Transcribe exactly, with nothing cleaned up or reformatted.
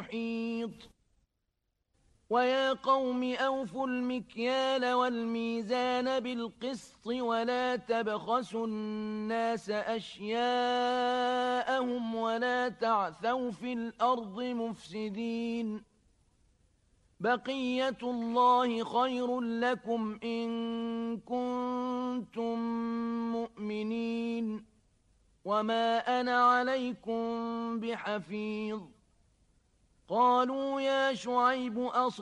محيط ويا قوم أوفوا المكيال والميزان بالقسط ولا تبخسوا الناس أشياءهم ولا تعثوا في الأرض مفسدين بقية الله خير لكم إن كنتم مؤمنين وما أنا عليكم بحفيظ قالوا يا شعيب أصدقائي